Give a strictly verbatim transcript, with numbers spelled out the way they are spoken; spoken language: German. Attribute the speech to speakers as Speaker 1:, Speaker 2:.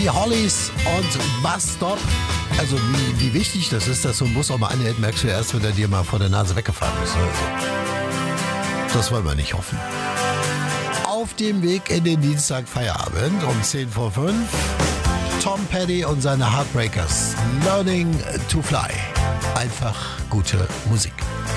Speaker 1: die Hollies und Bus Stop. Also wie, wie wichtig das ist, dass so ein Bus auch mal anhält, merkst du erst, wenn er dir mal vor der Nase weggefahren ist. Also, das wollen wir nicht hoffen. Auf dem Weg in den Dienstag Feierabend um zehn vor fünf. Tom Petty und seine Heartbreakers. Learning to Fly. Einfach gute Musik.